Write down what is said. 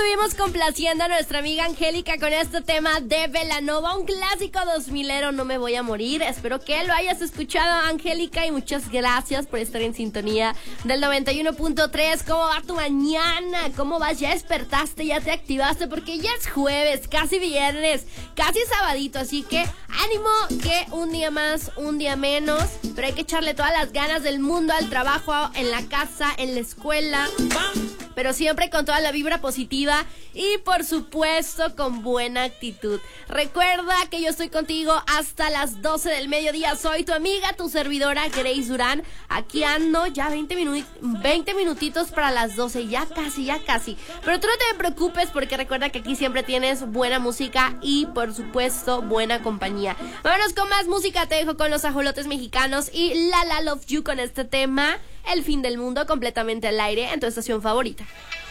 estuvimos complaciendo a nuestra amiga Angélica con este tema de Belanova, un clásico 2000ero, No me voy a morir. Espero que lo hayas escuchado, Angélica, y muchas gracias por estar en sintonía del 91.3. ¿Cómo va tu mañana? ¿Cómo vas? ¿Ya despertaste? ¿Ya te activaste? Porque ya es jueves, casi viernes, casi sabadito, así que ánimo, que un día más, un día menos, pero hay que echarle todas las ganas del mundo al trabajo, en la casa, en la escuela, pero siempre con toda la vibra positiva y por supuesto con buena actitud. Recuerda que yo estoy contigo hasta las 12 del mediodía. Soy tu amiga, tu servidora Grace Durán. Aquí ando ya 20 minutitos para las 12, ya casi. Pero tú no te preocupes, porque recuerda que aquí siempre tienes buena música y por supuesto buena compañía. Vámonos con más música. Te dejo con Los Ajolotes Mexicanos y La La Love You con este tema, El fin del mundo, completamente al aire en tu estación favorita.